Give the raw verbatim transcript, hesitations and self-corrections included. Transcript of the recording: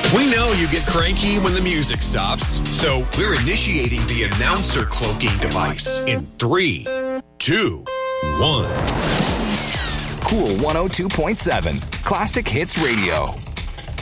We know you get cranky when the music stops, so we're initiating the announcer cloaking device in three, two, one. Cool one oh two point seven, Classic Hits Radio.